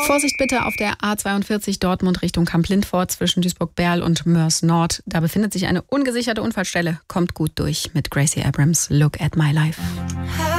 Vorsicht bitte auf der A42 Dortmund Richtung Kamp-Lindfort zwischen Duisburg-Berl und Moers Nord. Da befindet sich eine ungesicherte Unfallstelle. Kommt gut durch mit Gracie Abrams, Look at My Life.